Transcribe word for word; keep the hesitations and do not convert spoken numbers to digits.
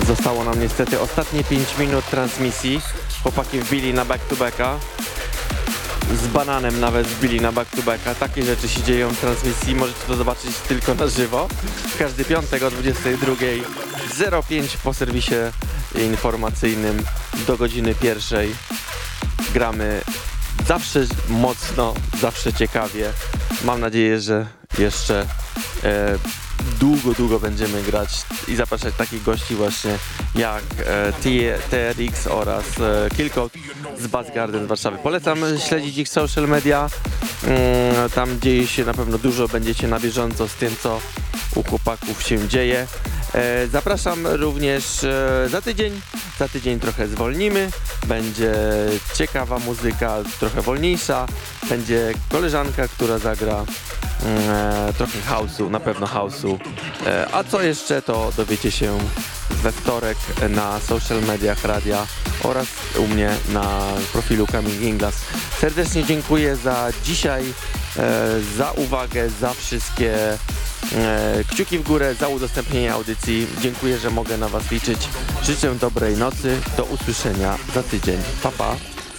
Zostało nam niestety ostatnie pięć minut transmisji. Chłopaki wbili na back-to-backa. Z bananem nawet wbili na back-to-backa. Takie rzeczy się dzieją w transmisji. Możecie to zobaczyć tylko na żywo. Każdy piątek o dwudziestej drugiej zero pięć po serwisie informacyjnym do godziny pierwszej. Gramy zawsze mocno, zawsze ciekawie. Mam nadzieję, że jeszcze e, długo, długo będziemy grać i zapraszać takich gości właśnie jak e, T R X oraz e, Killcode z Bass Garden z Warszawy. Polecam śledzić ich social media. Mm, tam dzieje się na pewno dużo, będziecie na bieżąco z tym, co u chłopaków się dzieje. E, zapraszam również e, za tydzień. Za tydzień trochę zwolnimy. Będzie ciekawa muzyka, trochę wolniejsza. Będzie koleżanka, która zagra e, trochę house'u, na pewno house'u. E, a co jeszcze, to dowiecie się we wtorek na social mediach radia oraz u mnie na profilu Coming in Glass. Serdecznie dziękuję za dzisiaj, e, za uwagę, za wszystkie e, kciuki w górę, za udostępnienie audycji. Dziękuję, że mogę na Was liczyć. Życzę dobrej nocy. Do usłyszenia za tydzień. Pa, pa.